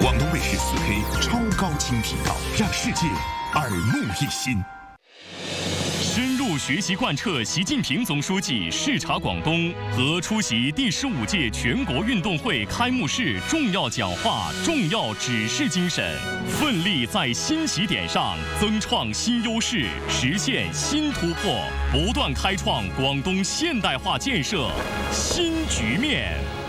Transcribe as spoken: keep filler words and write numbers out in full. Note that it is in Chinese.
广东卫视 四 K 超高清频道，让世界耳目一新。深入学习贯彻习近平总书记视察广东和出席第十五届全国运动会开幕式重要讲话、重要指示精神，奋力在新起点上增创新优势，实现新突破，不断开创广东现代化建设新局面。